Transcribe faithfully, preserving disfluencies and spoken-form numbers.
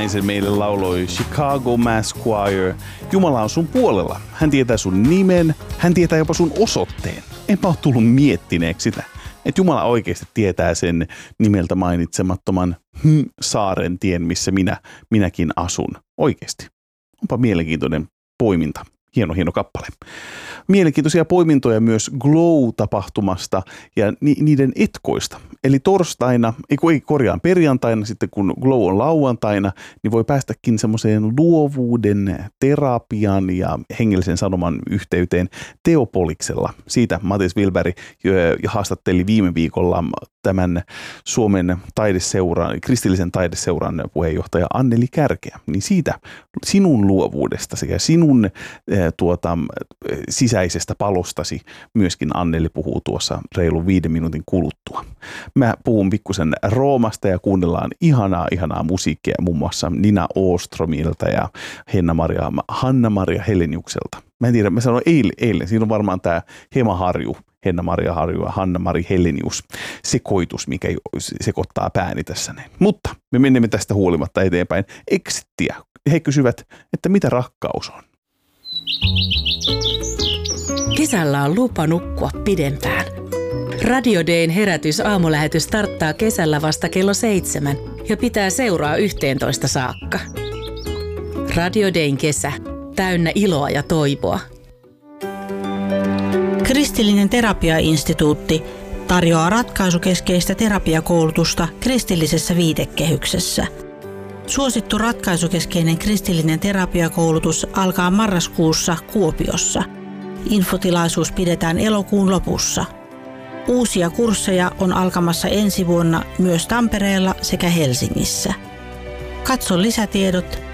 näin sen meille lauloi Chicago Mass Choir. Jumala on sun puolella. Hän tietää sun nimen, hän tietää jopa sun osoitteen. Enpä ole tullut miettineeksi sitä, että Jumala oikeasti tietää sen nimeltä mainitsemattoman hm, saaren tien, missä minä, minäkin asun. Oikeasti. Onpa mielenkiintoinen poiminta. Hieno, hieno kappale. Mielenkiintoisia poimintoja myös Glow-tapahtumasta ja ni- niiden etkoista. Eli torstaina, ei, ei korjaan perjantaina, sitten kun Glow on lauantaina, niin voi päästäkin semmoiseen luovuuden, terapian ja hengellisen sanoman yhteyteen Teopoliksella. Siitä Matias Wilberg haastatteli viime viikolla tämän Suomen taideseuran, kristillisen taideseuran puheenjohtaja Anneli Kärkeä. Niin siitä sinun luovuudesta sekä sinun tuota, sisäisestä palostasi myöskin Anneli puhuu tuossa reilun viiden minuutin kuluttua. Mä puhun pikkusen Roomasta ja kuunnellaan ihanaa, ihanaa musiikkia muun muassa Nina Åströmiltä ja Henna-Maria, Hanna-Maria Heleniukselta. Mä en tiedä, mä sanoin eilen, eilen. Siinä on varmaan tää Hema Harju, Henna-Maria Harju ja Hanna-Mari Helenius sekoitus, mikä sekoittaa pääni tässä näin. Mutta me menemme tästä huolimatta eteenpäin. Exittiä. He kysyvät, että mitä rakkaus on? Kesällä on lupa nukkua pidempään. Radio Dayn herätys aamulähetys starttaa kesällä vasta kello seitsemän ja pitää seuraa yhteentoista saakka. Radio Dayn kesä. Täynnä iloa ja toivoa. Kristillinen terapiainstituutti tarjoaa ratkaisukeskeistä terapiakoulutusta kristillisessä viitekehyksessä. Suosittu ratkaisukeskeinen kristillinen terapiakoulutus alkaa marraskuussa Kuopiossa. Infotilaisuus pidetään elokuun lopussa. Uusia kursseja on alkamassa ensi vuonna myös Tampereella sekä Helsingissä. Katso lisätiedot